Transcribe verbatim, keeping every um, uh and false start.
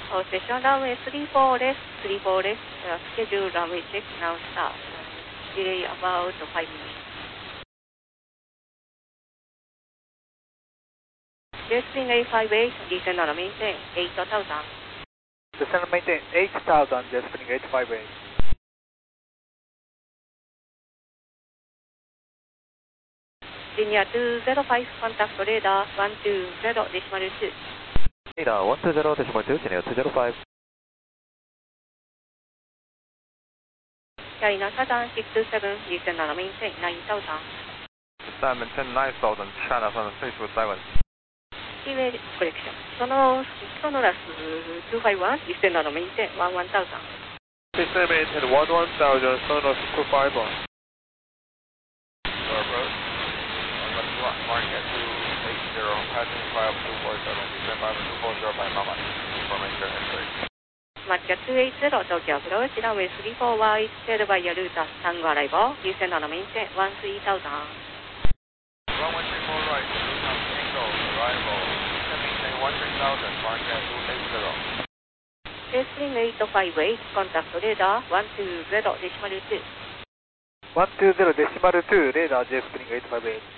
All station runway three four left, three four left, uh, schedule runway check now start. Delay about five minutes. Jetstream eight five eight, descend and maintain eight thousand. Descend and maintain eight thousand, Jetstream eight five eight. Linear two zero five, contact radar one two zero decimal two. Radar one two zero decimal two, Linear two zero five. China Southern six two seven, descend and maintain nine thousand. Descend and maintain nine thousand, China Southern six two seven. Keyway correction. Sonos, Sonoras two five one, descend and maintain one one thousand. Descend and maintain one one thousand, Sonos two five one. Your approach. Mark at two eight zero, passing five two four seven, descend five two four zero by Mama. Information entry. Mark at two eight zero, Tokyo approach, runway three four wide, tail via route Tango arrival, descend and maintain one three thousand. Runway three four right, route Tango arrival, descend maintain one three thousand, mark at two eight zero. Jetstream eight five eight, contact radar one two zero decimal two. one two zero decimal two, radar Jetstream eight five eight.